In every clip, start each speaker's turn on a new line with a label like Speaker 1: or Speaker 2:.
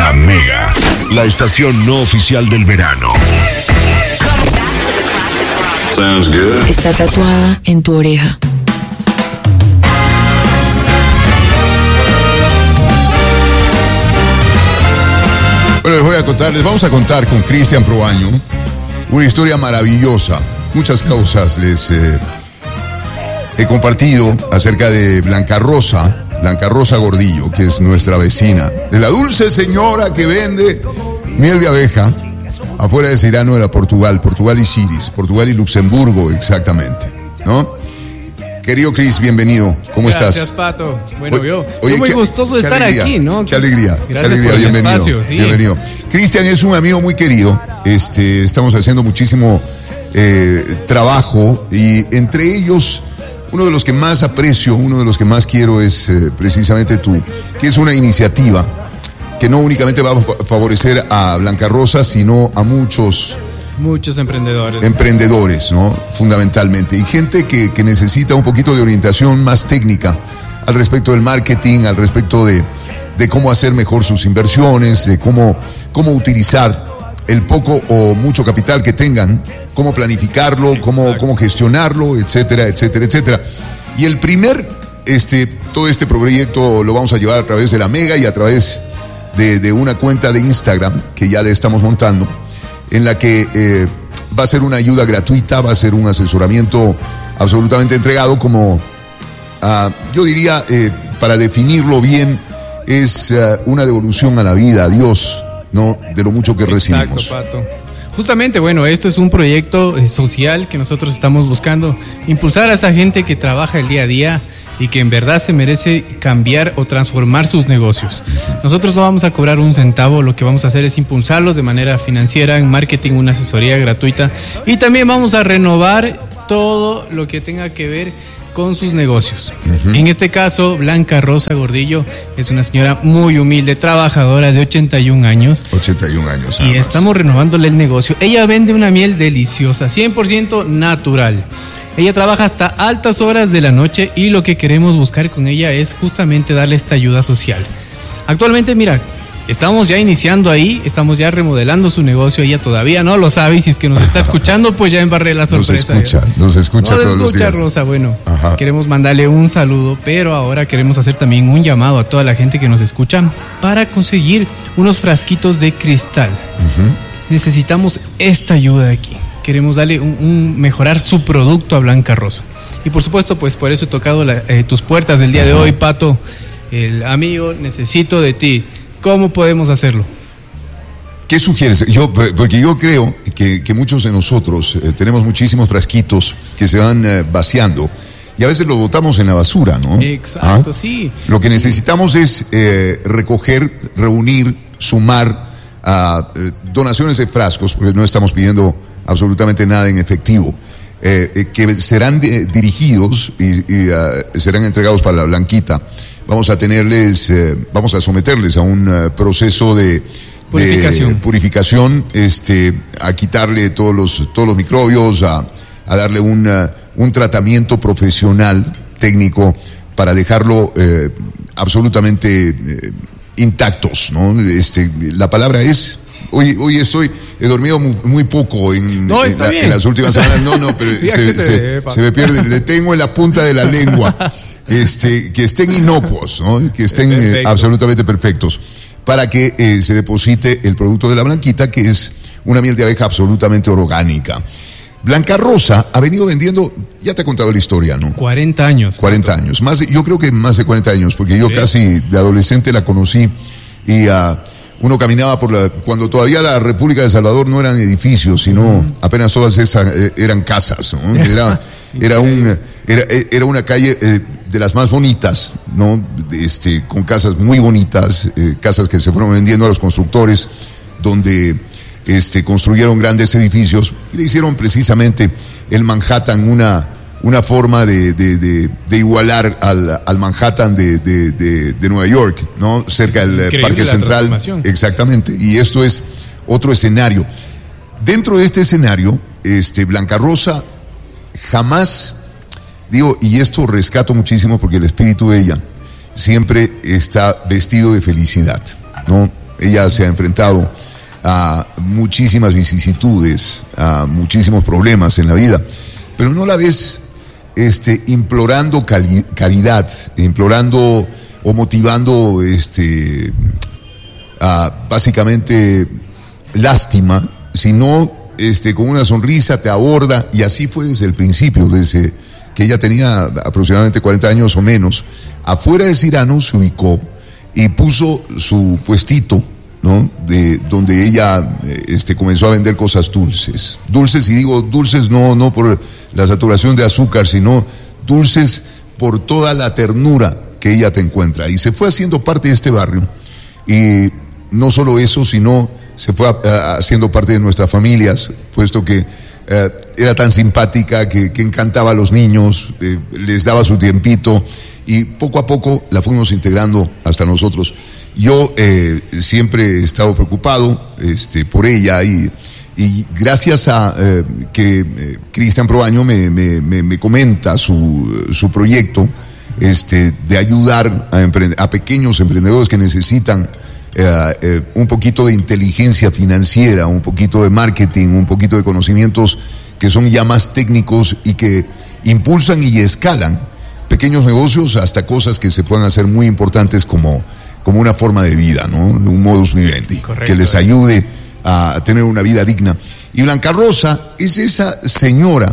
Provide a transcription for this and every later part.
Speaker 1: La Mega, la estación no oficial del verano.
Speaker 2: Sounds good.
Speaker 3: Está tatuada en tu oreja.
Speaker 4: Bueno, les vamos a contar con Cristian Proaño una historia maravillosa. Muchas causas les he compartido acerca de Blanca Rosa Gordillo, que es nuestra vecina, de la dulce señora que vende miel de abeja afuera de Cirano de la Portugal y Siris, Portugal y Luxemburgo exactamente, ¿no? Querido Cris, bienvenido. ¿Cómo estás?
Speaker 5: Gracias, Pato. Bueno,
Speaker 4: Oye,
Speaker 5: yo muy gustoso de estar
Speaker 4: alegría,
Speaker 5: aquí, ¿no?
Speaker 4: Qué alegría,
Speaker 5: bienvenido. Espacio, sí.
Speaker 4: Bienvenido. Cristian es un amigo muy querido. Estamos haciendo muchísimo trabajo y entre ellos, uno de los que más aprecio, uno de los que más quiero es precisamente tú, que es una iniciativa que no únicamente va a favorecer a Blanca Rosa, sino a muchos emprendedores, ¿no? Fundamentalmente. Y gente que necesita un poquito de orientación más técnica al respecto del marketing, al respecto de cómo hacer mejor sus inversiones, de cómo utilizar el poco o mucho capital que tengan, cómo planificarlo, cómo gestionarlo, etcétera, etcétera, etcétera. Y el todo este proyecto lo vamos a llevar a través de La Mega y a través de una cuenta de Instagram que ya le estamos montando, en la que va a ser una ayuda gratuita, va a ser un asesoramiento absolutamente entregado, como yo diría, para definirlo bien, es una devolución a la vida, a Dios, ¿no? De lo mucho que recibimos.
Speaker 5: Exacto, Pato. Justamente, bueno, esto es un proyecto social que nosotros estamos buscando impulsar a esa gente que trabaja el día a día y que en verdad se merece cambiar o transformar sus negocios. Nosotros no vamos a cobrar un centavo, lo que vamos a hacer es impulsarlos de manera financiera, en marketing, una asesoría gratuita, y también vamos a renovar todo lo que tenga que ver con sus negocios. En este caso, Blanca Rosa Gordillo es una señora muy humilde, trabajadora de 81 años.
Speaker 4: 81 años.
Speaker 5: Y estamos renovándole el negocio. Ella vende una miel deliciosa, 100% natural. Ella trabaja hasta altas horas de la noche y lo que queremos buscar con ella es justamente darle esta ayuda social. Actualmente, mira, estamos ya iniciando ahí, estamos ya remodelando su negocio. Ella todavía no lo sabe y si es que nos está escuchando, pues ya embarré la sorpresa.
Speaker 4: Nos escucha todos los días.
Speaker 5: Rosa, bueno, queremos mandarle un saludo, pero ahora queremos hacer también un llamado a toda la gente que nos escucha para conseguir unos frasquitos de cristal. Necesitamos esta ayuda de aquí. Queremos darle mejorar su producto a Blanca Rosa. Y por supuesto, pues por eso he tocado tus puertas del día de hoy, Pato. El amigo, necesito de ti. ¿Cómo podemos hacerlo?
Speaker 4: ¿Qué sugieres? Porque yo creo que muchos de nosotros tenemos muchísimos frasquitos que se van vaciando y a veces los botamos en la basura, ¿no?
Speaker 5: Exacto, sí.
Speaker 4: Lo que necesitamos es recoger, reunir, sumar donaciones de frascos, porque no estamos pidiendo absolutamente nada en efectivo, que serán dirigidos y serán entregados para la Blanquita. Vamos a someterles a un proceso de purificación, a quitarle todos los microbios, a darle un tratamiento profesional, técnico, para dejarlo absolutamente intactos, ¿no? La palabra es... Hoy he dormido muy poco en las últimas semanas. Pero se me pierde. Le tengo en la punta de la lengua. Que estén inocuos, ¿no? Que estén absolutamente perfectos, para que se deposite el producto de la Blanquita, que es una miel de abeja absolutamente orgánica. Blanca Rosa ha venido vendiendo, ya te he contado la historia, ¿no?
Speaker 5: 40 años.
Speaker 4: 40 años. Yo creo que más de 40 años, porque yo casi de adolescente la conocí y uno caminaba cuando todavía la República de Salvador no eran edificios, sino apenas todas esas eran casas, ¿no? Era una calle de las más bonitas, ¿no? Con casas muy bonitas, casas que se fueron vendiendo a los constructores, donde construyeron grandes edificios y le hicieron precisamente el Manhattan una forma de igualar al Manhattan de Nueva York, ¿no? Cerca del Parque Central. Exactamente. Y esto es otro escenario. Dentro de este escenario, Blanca Rosa jamás, y esto rescato muchísimo porque el espíritu de ella siempre está vestido de felicidad, ¿no? Ella se ha enfrentado a muchísimas vicisitudes, a muchísimos problemas en la vida, pero no la ves implorando caridad, implorando o motivando básicamente lástima, sino con una sonrisa te aborda, y así fue desde el principio, desde que ella tenía aproximadamente 40 años o menos. Afuera de Cirano se ubicó y puso su puestito, ¿no? De donde ella comenzó a vender cosas dulces. Dulces, y digo dulces no por la saturación de azúcar, sino dulces por toda la ternura que ella te encuentra. Y se fue haciendo parte de este barrio. Y no solo eso, sino se fue haciendo parte de nuestras familias, puesto que era tan simpática que encantaba a los niños, les daba su tiempito, y poco a poco la fuimos integrando hasta nosotros. Yo siempre he estado preocupado por ella, y gracias a que Cristian Proaño me comenta su proyecto de ayudar a pequeños emprendedores que necesitan un poquito de inteligencia financiera, un poquito de marketing, un poquito de conocimientos que son ya más técnicos y que impulsan y escalan pequeños negocios hasta cosas que se puedan hacer muy importantes como una forma de vida, ¿no? Un modus vivendi. Correcto, que les ayude a tener una vida digna. Y Blanca Rosa es esa señora,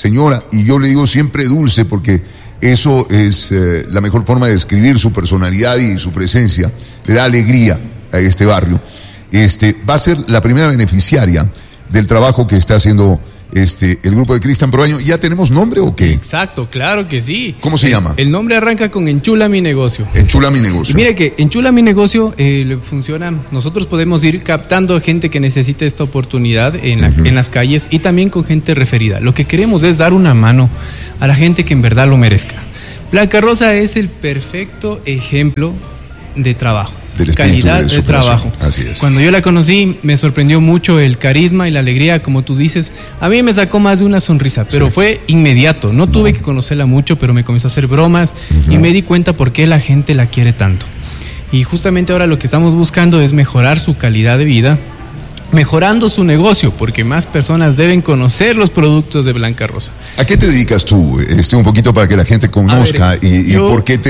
Speaker 4: y yo le digo siempre dulce, porque eso es la mejor forma de describir su personalidad y su presencia. Le da alegría a este barrio. Va a ser la primera beneficiaria del trabajo que está haciendo el grupo de Cristian Proaño. ¿Ya tenemos nombre o qué?
Speaker 5: Exacto, claro que sí.
Speaker 4: ¿Cómo se llama?
Speaker 5: El nombre arranca con Enchula mi negocio.
Speaker 4: Enchula mi negocio.
Speaker 5: Y mire que Enchula mi negocio funciona. Nosotros podemos ir captando gente que necesite esta oportunidad en las calles, y también con gente referida. Lo que queremos es dar una mano a la gente que en verdad lo merezca. Blanca Rosa es el perfecto ejemplo de trabajo. Calidad de trabajo.
Speaker 4: Así es.
Speaker 5: Cuando yo la conocí, me sorprendió mucho el carisma y la alegría, como tú dices. A mí me sacó más de una sonrisa, pero fue inmediato. No tuve que conocerla mucho, pero me comenzó a hacer bromas y me di cuenta por qué la gente la quiere tanto. Y justamente ahora lo que estamos buscando es mejorar su calidad de vida, mejorando su negocio, porque más personas deben conocer los productos de Blanca Rosa.
Speaker 4: ¿A qué te dedicas tú? Un poquito para que la gente conozca y por qué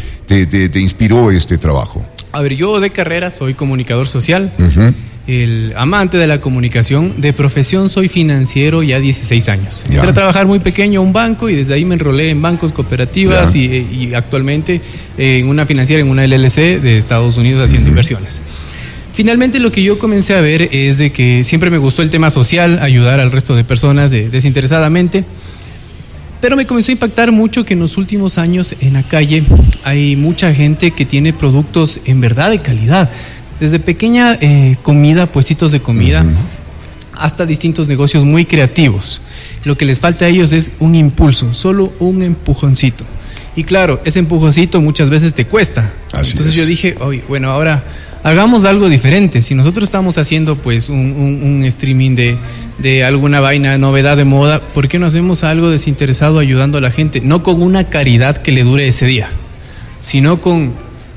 Speaker 4: te inspiró este trabajo.
Speaker 5: A ver, yo de carrera soy comunicador social, el amante de la comunicación. De profesión soy financiero ya 16 años. Entré a trabajar muy pequeño a un banco, y desde ahí me enrolé en bancos, cooperativas y actualmente en una financiera, en una LLC de Estados Unidos, haciendo inversiones. Finalmente, lo que yo comencé a ver es de que siempre me gustó el tema social, ayudar al resto de personas desinteresadamente. Pero me comenzó a impactar mucho que en los últimos años en la calle hay mucha gente que tiene productos en verdad de calidad. Desde pequeña comida, puestitos de comida, hasta distintos negocios muy creativos. Lo que les falta a ellos es un impulso, solo un empujoncito. Y claro, ese empujoncito muchas veces te cuesta. Entonces yo dije, bueno, ahora hagamos algo diferente. Si nosotros estamos haciendo pues un streaming de alguna vaina, novedad de moda, ¿por qué no hacemos algo desinteresado ayudando a la gente? No con una caridad que le dure ese día, sino con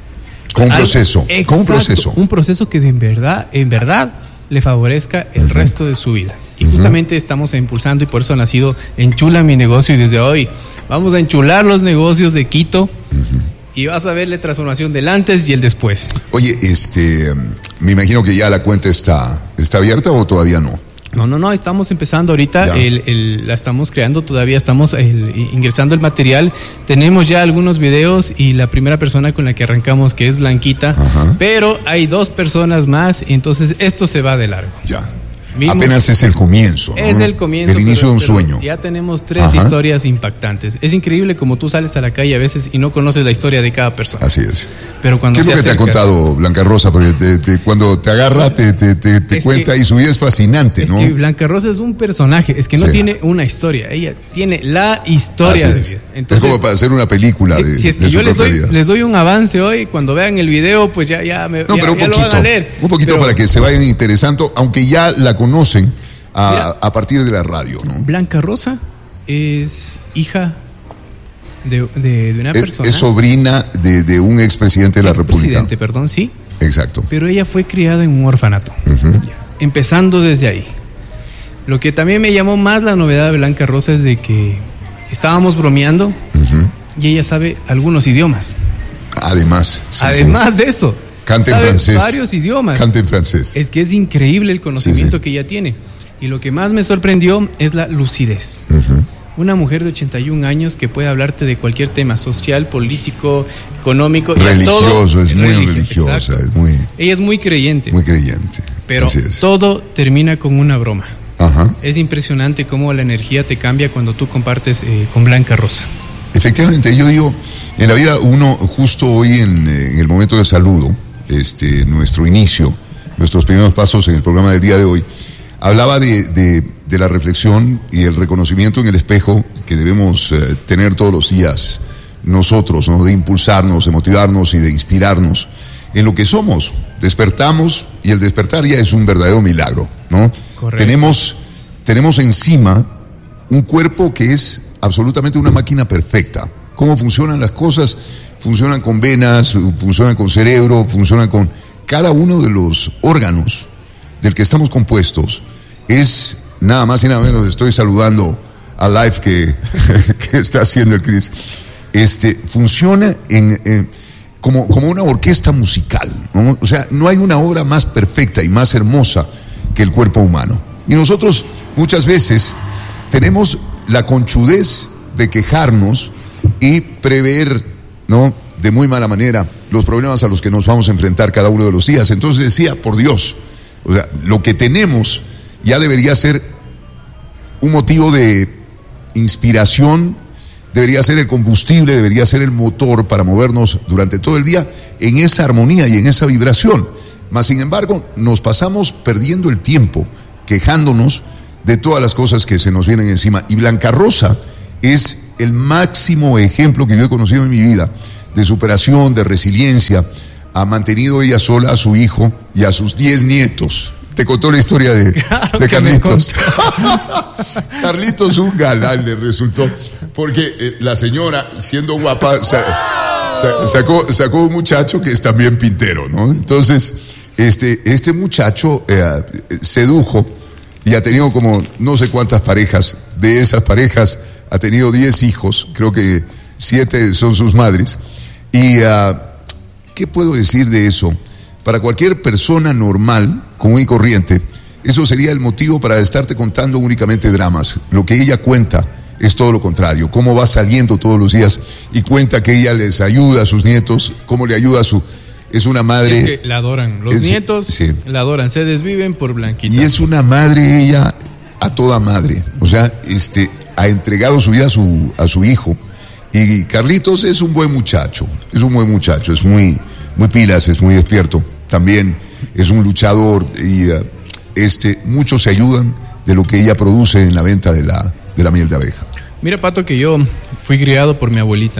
Speaker 4: un proceso.
Speaker 5: Exacto,
Speaker 4: con un proceso.
Speaker 5: Un proceso que en verdad le favorezca el resto de su vida. Y justamente estamos impulsando, y por eso ha nacido Enchula mi negocio, y desde hoy vamos a enchular los negocios de Quito. Y vas a ver la transformación del antes y el después.
Speaker 4: Oye, me imagino que ya la cuenta está abierta, ¿o todavía no?
Speaker 5: No, estamos empezando ahorita, la estamos creando, todavía estamos ingresando el material. Tenemos ya algunos videos, y la primera persona con la que arrancamos, que es Blanquita, pero hay 2 personas más, entonces esto se va de largo.
Speaker 4: Ya. Apenas es el comienzo, ¿no?
Speaker 5: Es el comienzo.
Speaker 4: El inicio de un sueño.
Speaker 5: Ya tenemos 3 historias impactantes. Es increíble como tú sales a la calle a veces y no conoces la historia de cada persona.
Speaker 4: Así es.
Speaker 5: Pero cuando
Speaker 4: ¿qué es lo que te ha contado Blanca Rosa? Porque cuando te agarra, te cuenta, y su vida es fascinante, ¿no?
Speaker 5: Es que Blanca Rosa es un personaje, es que no tiene una historia, ella tiene la historia de vida. Entonces,
Speaker 4: es como para hacer una película
Speaker 5: si es que yo les doy un avance hoy, cuando vean el video, pues ya lo van a leer.
Speaker 4: Un poquito para que se vayan interesando, aunque ya la conocen a partir de la radio, ¿no?
Speaker 5: Blanca Rosa es hija de una persona.
Speaker 4: Es sobrina de un expresidente de la República.
Speaker 5: Perdón, sí.
Speaker 4: Exacto.
Speaker 5: Pero ella fue criada en un orfanato. Empezando desde ahí. Lo que también me llamó más la novedad de Blanca Rosa es de que estábamos bromeando y ella sabe algunos idiomas.
Speaker 4: Además.
Speaker 5: De eso.
Speaker 4: Canta en
Speaker 5: sabe
Speaker 4: francés.
Speaker 5: Varios idiomas.
Speaker 4: Canta en francés.
Speaker 5: Es que es increíble el conocimiento que ella tiene. Y lo que más me sorprendió es la lucidez. Una mujer de 81 años que puede hablarte de cualquier tema social, político, económico.
Speaker 4: Religioso, es muy religiosa.
Speaker 5: Ella es muy creyente.
Speaker 4: Muy creyente.
Speaker 5: Pero todo termina con una broma. Es impresionante cómo la energía te cambia cuando tú compartes con Blanca Rosa.
Speaker 4: Efectivamente, yo digo, en la vida uno, justo hoy en el momento del saludo, nuestro inicio, nuestros primeros pasos en el programa del día de hoy, hablaba de la reflexión y el reconocimiento en el espejo que debemos tener todos los días nosotros, ¿no? De impulsarnos, de motivarnos y de inspirarnos en lo que somos. Despertamos y el despertar ya es un verdadero milagro, ¿no?
Speaker 5: Correcto.
Speaker 4: Tenemos encima un cuerpo que es absolutamente una máquina perfecta. ¿Cómo funcionan las cosas? Funcionan con venas, funcionan con cerebro, funcionan con cada uno de los órganos del que estamos compuestos. Es nada más y nada menos, estoy saludando al live que está haciendo el Chris. Funciona como una orquesta musical, ¿no? O sea, no hay una obra más perfecta y más hermosa que el cuerpo humano. Y nosotros muchas veces tenemos la conchudez de quejarnos y prever, ¿no?, de muy mala manera los problemas a los que nos vamos a enfrentar cada uno de los días. Entonces decía, por Dios, o sea, lo que tenemos ya debería ser un motivo de inspiración, debería ser el combustible, debería ser el motor para movernos durante todo el día en esa armonía y en esa vibración. Mas, sin embargo, nos pasamos perdiendo el tiempo quejándonos de todas las cosas que se nos vienen encima. Y Blanca Rosa es el máximo ejemplo que yo he conocido en mi vida de superación, de resiliencia. Ha mantenido ella sola a su hijo y a sus 10 nietos. Te contó la historia de Carlitos. Carlitos, un galán le resultó, porque la señora, siendo guapa, sacó un muchacho que es también pintero, ¿no? Entonces, este muchacho sedujo y ha tenido como no sé cuántas parejas. De esas parejas ha tenido 10 hijos, creo que 7 son sus madres. Y ¿qué puedo decir de eso? Para cualquier persona normal, común y corriente, eso sería el motivo para estarte contando únicamente dramas. Lo que ella cuenta es todo lo contrario, cómo va saliendo todos los días y cuenta que ella les ayuda a sus nietos, cómo le ayuda a su... Es una madre...
Speaker 5: Es que la adoran, los nietos la adoran, se desviven por Blanquita.
Speaker 4: Y es una madre ella a toda madre, o sea, ha entregado su vida a su hijo. Y Carlitos es un buen muchacho, es muy pilas, es muy despierto. También es un luchador y muchos se ayudan de lo que ella produce en la venta de la miel de abeja. Mira,
Speaker 5: Pato, que yo fui criado por mi abuelita.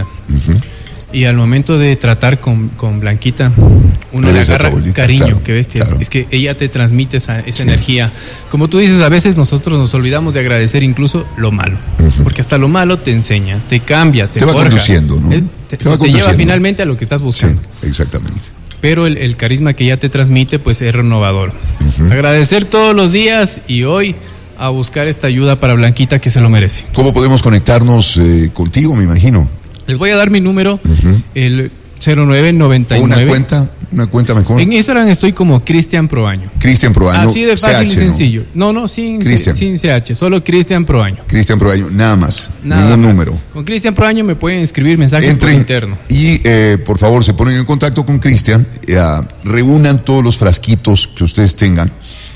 Speaker 5: Y al momento de tratar con Blanquita, uno le agarra cariño, claro, qué bestia. Claro. Es que ella te transmite esa energía. Como tú dices, a veces nosotros nos olvidamos de agradecer incluso lo malo. Porque hasta lo malo te enseña, te cambia, te
Speaker 4: va conduciendo, ¿no?
Speaker 5: Te lleva finalmente a lo que estás buscando.
Speaker 4: Sí, exactamente.
Speaker 5: Pero el carisma que ella te transmite, pues es renovador. Agradecer todos los días y hoy a buscar esta ayuda para Blanquita, que se lo merece.
Speaker 4: ¿Cómo podemos conectarnos contigo, me imagino?
Speaker 5: Les voy a dar mi número, el 0999.
Speaker 4: Una cuenta mejor.
Speaker 5: En Instagram estoy como Cristian Proaño.
Speaker 4: Cristian Proaño.
Speaker 5: Así de fácil y sencillo. No, sin CH, solo Cristian Proaño.
Speaker 4: Cristian Proaño, nada más. Ningún número.
Speaker 5: Con Cristian Proaño me pueden escribir mensajes por interno.
Speaker 4: Y por favor, se ponen en contacto con Cristian, reúnan todos los frasquitos que ustedes tengan.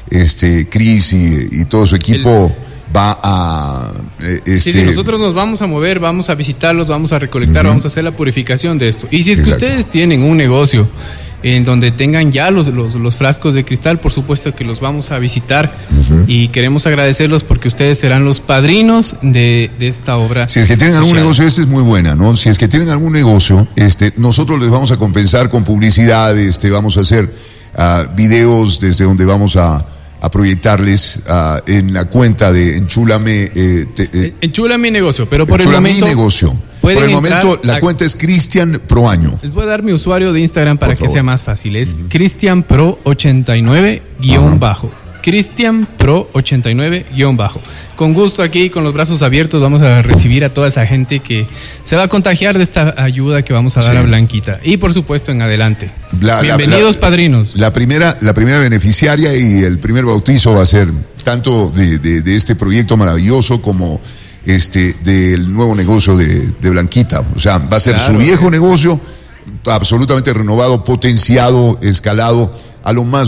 Speaker 4: Cris y todo su equipo va a...
Speaker 5: Sí, nosotros nos vamos a mover, vamos a visitarlos, vamos a recolectar, vamos a hacer la purificación de esto. Y si es que ustedes tienen un negocio en donde tengan ya los frascos de cristal, por supuesto que los vamos a visitar y queremos agradecerlos porque ustedes serán los padrinos de esta obra.
Speaker 4: Si es que tienen algún negocio, esta es muy buena, ¿no? Si es que tienen algún negocio, nosotros les vamos a compensar con publicidad, vamos a hacer videos desde donde vamos a proyectarles en la cuenta de Enchúlame.
Speaker 5: Enchúlame mi negocio, pero por el momento...
Speaker 4: Mi negocio.
Speaker 5: Pueden
Speaker 4: Por el momento,
Speaker 5: entrar
Speaker 4: la cuenta es Cristian Proaño.
Speaker 5: Les voy a dar mi usuario de Instagram para
Speaker 4: Por
Speaker 5: que
Speaker 4: favor.
Speaker 5: sea más fácil. Es CristianPro89-bajo. CristianPro89-bajo. Con gusto aquí, con los brazos abiertos, vamos a recibir a toda esa gente que se va a contagiar de esta ayuda que vamos a dar
Speaker 4: Sí.
Speaker 5: a Blanquita. Y por supuesto, en adelante.
Speaker 4: La-
Speaker 5: Bienvenidos, padrinos.
Speaker 4: La primera beneficiaria y el primer bautizo va a ser tanto de este proyecto maravilloso como del nuevo negocio de Blanquita. O sea, va a ser
Speaker 5: Claro.
Speaker 4: su viejo negocio absolutamente renovado, potenciado, escalado a lo más